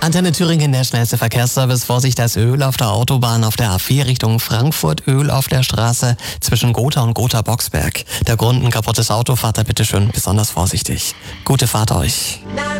Antenne Thüringen, der schnellste Verkehrsservice. Vorsicht, das Öl auf der Autobahn auf der A4 Richtung Frankfurt. Öl auf der Straße zwischen Gotha und Gotha-Boxberg. Der Grund, ein kaputtes Auto. Fahrt da bitte schön besonders vorsichtig. Gute Fahrt euch.